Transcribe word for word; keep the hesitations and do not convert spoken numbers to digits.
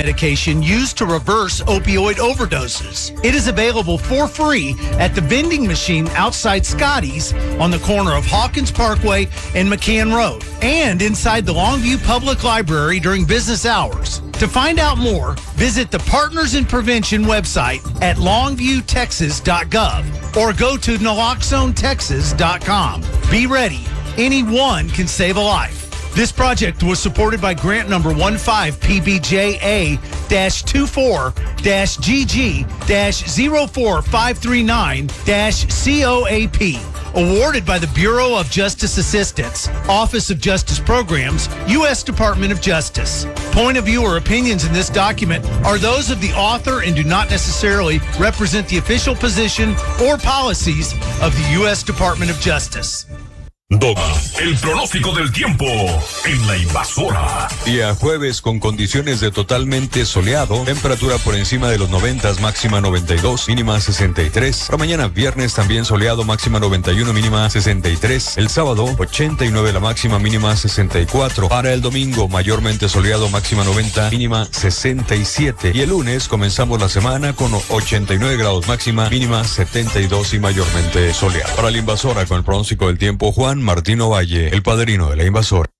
medication used to reverse opioid overdoses. It is available for free at the vending machine outside Scotty's on the corner of Hawkins Parkway and McCann Road, and inside the Longview Public Library during business hours. To find out more, visit the Partners in Prevention website at longview texas dot gov or go to naloxone texas dot com. Be ready. Anyone can save a life. This project was supported by grant number fifteen P B J A twenty-four G G zero four five three nine C O A P. Awarded by the Bureau of Justice Assistance, Office of Justice Programs, U S Department of Justice. Point of view or opinions in this document are those of the author and do not necessarily represent the official position or policies of the U S Department of Justice. Doma, el pronóstico del tiempo en la invasora. Día jueves con condiciones de totalmente soleado, temperatura por encima de los noventas, máxima noventa y dos, mínima sesenta y tres. Para mañana viernes también soleado, máxima noventa y uno, mínima sesenta y tres. El sábado ochenta y nueve la máxima, mínima sesenta y cuatro. Para el domingo mayormente soleado, máxima noventa, mínima sesenta y siete. Y el lunes comenzamos la semana con ochenta y nueve grados máxima, mínima setenta y dos y mayormente soleado. Para la invasora con el pronóstico del tiempo, Juan Martino Valle, el padrino de la invasora.